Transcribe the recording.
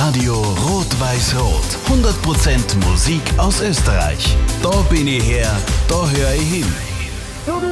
Radio Rot-Weiß-Rot. 100% Musik aus Österreich. Da bin ich her, da höre ich hin.